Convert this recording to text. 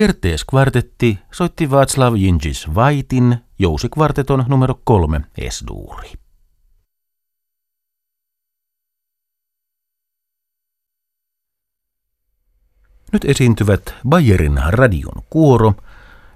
Kerteeskvartetti soitti Václav Jindřich Whiten jousikvarteton numero 3 Es-duuri. Nyt esiintyvät Bayerin radion kuoro